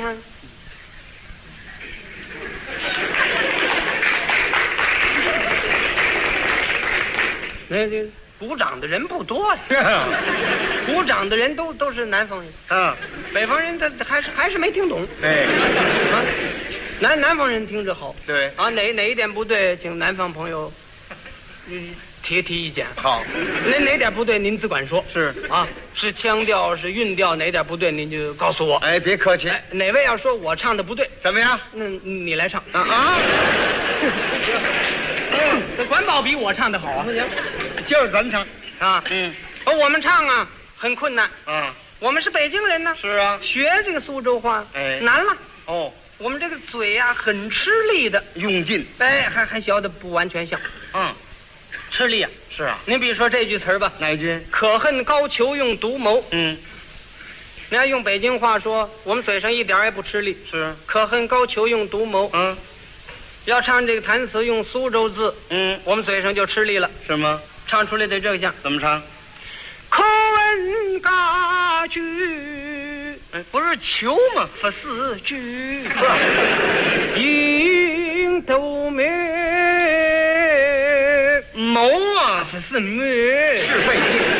那鼓掌的人不多呀，鼓掌的人都是南方人啊， 北方人他还是没听懂。 哎， 啊，南方人听着好。 对啊，哪一点不对，请南方朋友提意见。 好， 哪点不对您只管说。 是啊，是腔调是韵调哪点不对您就告诉我。 哎，别客气。 哎，哪位要说我唱的不对， 怎么样？ 那你来唱啊？ 这管保比我唱的好啊。 不行，就是咱唱啊。我们唱啊很困难啊。 我们是北京人呢。 是啊， 学这个苏州话难了。 哦， 我们这个嘴呀很吃力的， 用劲。 哎，还学的不完全像。吃力啊。 是啊。 您比如说这句词儿吧。 哪一句？ 可恨高俅用独谋。 你要用北京话说，我们嘴上一点也不吃力。 是。 可恨高俅用独谋。要唱这个弹词用苏州字，我们嘴上就吃力了。 是吗？ 唱出来得这个样。 怎么唱？ 可问家居， 不是求吗？ 不是居，应斗美， 谋啊， 不是美， 是费劲。